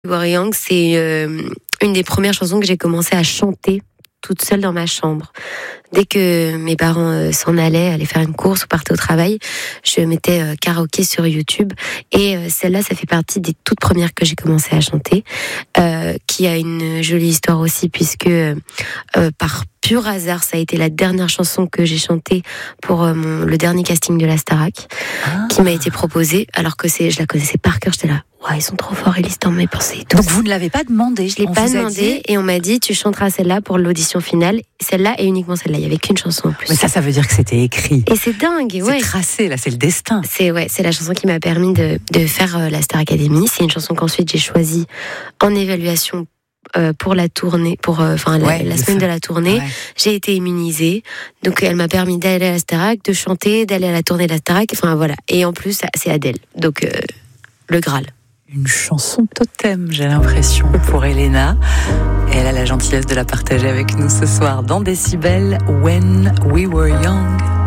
War Young, c'est une des premières chansons que j'ai commencé à chanter toute seule dans ma chambre. Dès que mes parents s'en allaient faire une course ou partaient au travail, je mettais karaoké sur YouTube. Et celle-là, ça fait partie des toutes premières que j'ai commencé à chanter, qui a une jolie histoire aussi, puisque par pur hasard, ça a été la dernière chanson que j'ai chantée pour le dernier casting de la Starac, qui m'a été proposée, alors que je la connaissais par cœur. J'étais là, ouais, ils sont trop forts, Élise, dans mes pensées. Donc vous ne l'avez pas demandé? Je l'ai pas demandé, et on m'a dit, tu chanteras celle-là pour l'audition finale. Celle-là et uniquement celle-là. Il n'y avait qu'une chanson en plus. Mais ça veut dire que c'était écrit. Et c'est dingue, ouais. C'est tracé, là, c'est le destin. C'est la chanson qui m'a permis de faire la Star Academy. C'est une chanson qu'ensuite j'ai choisie en évaluation pour la tournée, la semaine de la tournée. Ouais. J'ai été immunisée, donc elle m'a permis d'aller à la Starac, de chanter, d'aller à la tournée de la Starac. Enfin voilà. Et en plus, c'est Adèle, donc le Graal. Une chanson totem, j'ai l'impression, pour Elena. Et elle a la gentillesse de la partager avec nous ce soir dans Décibel, When We Were Young.